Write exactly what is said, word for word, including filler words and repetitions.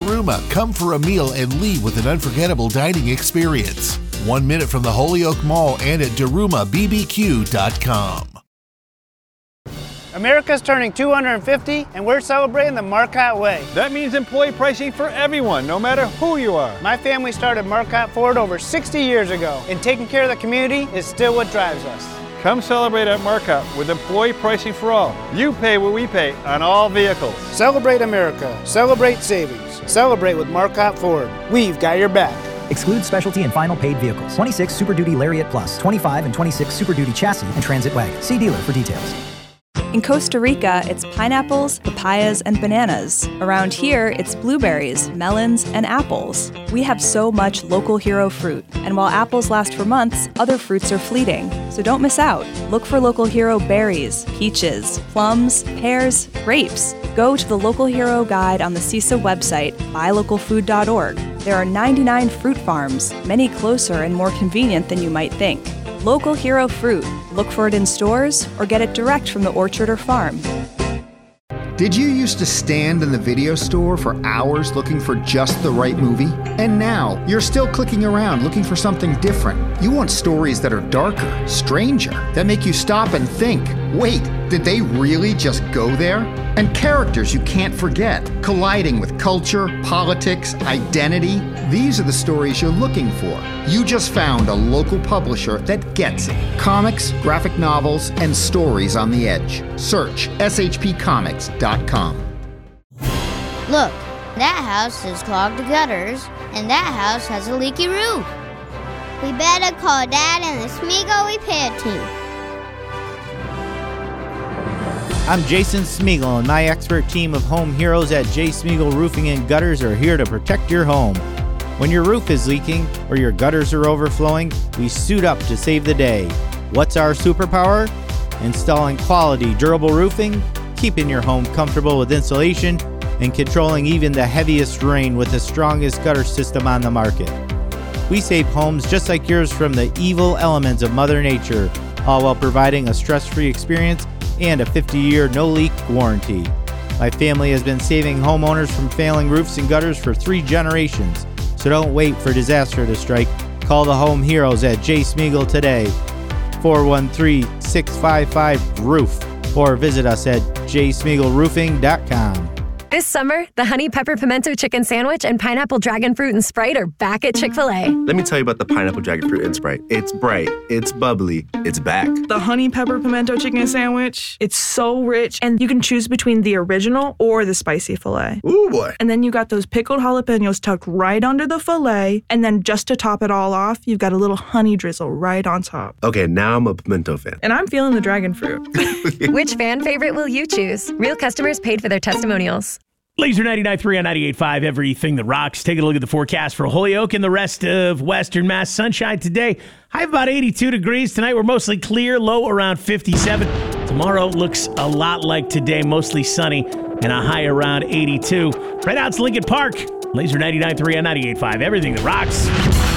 Daruma. Come for a meal and leave with an unforgettable dining experience. One minute from the Holyoke Mall and at daruma b b q dot com. America's turning two hundred fifty, and we're celebrating the Marcotte way. That means employee pricing for everyone, no matter who you are. My family started Marcotte Ford over sixty years ago, and taking care of the community is still what drives us. Come celebrate at Marcotte with employee pricing for all. You pay what we pay on all vehicles. Celebrate America. Celebrate savings. Celebrate with Marcotte Ford. We've got your back. Exclude specialty and final paid vehicles. twenty-six Super Duty Lariat Plus, twenty-five and twenty-six Super Duty Chassis and Transit Wagon. See dealer for details. In Costa Rica, it's pineapples, papayas, and bananas. Around here, it's blueberries, melons, and apples. We have so much local hero fruit, and while apples last for months, other fruits are fleeting. So don't miss out. Look for local hero berries, peaches, plums, pears, grapes. Go to the Local Hero Guide on the C I S A website, buy local food dot org. There are ninety-nine fruit farms, many closer and more convenient than you might think. Local Hero Fruit. Look for it in stores or get it direct from the orchard or farm. Did you used to stand in the video store for hours looking for just the right movie? And now, you're still clicking around looking for something different. You want stories that are darker, stranger, that make you stop and think, wait, did they really just go there? And characters you can't forget, colliding with culture, politics, identity. These are the stories you're looking for. You just found a local publisher that gets it. Comics, graphic novels, and stories on the edge. Search s h p comics dot com. Look, that house has clogged gutters, and that house has a leaky roof. We better call Dad and the Smeagol repair team. I'm Jason Smeagol, and my expert team of home heroes at J. Smeagol Roofing and Gutters are here to protect your home. When your roof is leaking or your gutters are overflowing, we suit up to save the day. What's our superpower? Installing quality, durable roofing, keeping your home comfortable with insulation, and controlling even the heaviest rain with the strongest gutter system on the market. We save homes just like yours from the evil elements of Mother Nature, all while providing a stress-free experience and a fifty-year no-leak warranty. My family has been saving homeowners from failing roofs and gutters for three generations, so don't wait for disaster to strike. Call the home heroes at J. Smeagol today, four one three, six five five, roof, or visit us at j smeagol roofing dot com. This summer, the Honey Pepper Pimento Chicken Sandwich and Pineapple Dragon Fruit and Sprite are back at Chick-fil-A. Let me tell you about the Pineapple Dragon Fruit and Sprite. It's bright, it's bubbly, it's back. The Honey Pepper Pimento Chicken Sandwich, it's so rich, and you can choose between the original or the spicy filet. Ooh, boy. And then you got those pickled jalapenos tucked right under the filet, and then just to top it all off, you've got a little honey drizzle right on top. Okay, now I'm a pimento fan. And I'm feeling the dragon fruit. Which fan favorite will you choose? Real customers paid for their testimonials. Laser ninety-nine point three on ninety-eight point five, everything that rocks. Take a look at the forecast for Holyoke and the rest of Western Mass. Sunshine today. High of about eighty-two degrees. Tonight we're mostly clear, low around fifty-seven. Tomorrow looks a lot like today, mostly sunny, and a high around eighty-two. Right out to Lincoln Park. Laser ninety-nine point three on ninety-eight point five, everything that rocks.